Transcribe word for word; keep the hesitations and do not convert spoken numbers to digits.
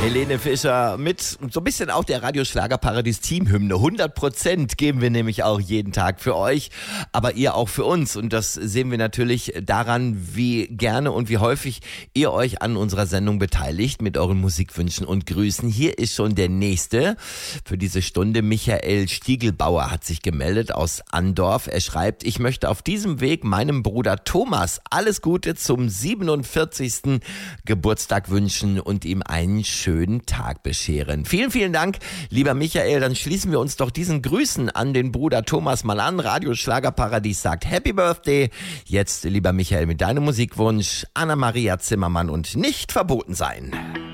Helene Fischer mit so ein bisschen auch der Radio-Schlager-Paradies-Teamhymne. hundert Prozent geben wir nämlich auch jeden Tag für euch, aber ihr auch für uns. Und das sehen wir natürlich daran, wie gerne und wie häufig ihr euch an unserer Sendung beteiligt mit euren Musikwünschen und Grüßen. Hier ist schon der nächste für diese Stunde. Michael Stiegelbauer hat sich gemeldet aus Andorf. Er schreibt, ich möchte auf diesem Weg meinem Bruder Thomas alles Gute zum siebenundvierzigsten Geburtstag wünschen und ihm einen schönen schönen Tag bescheren. Vielen, vielen Dank, lieber Michael. Dann schließen wir uns doch diesen Grüßen an den Bruder Thomas mal an. Radio Schlagerparadies sagt Happy Birthday. Jetzt, lieber Michael, mit deinem Musikwunsch Anna-Maria Zimmermann und Nicht verboten sein.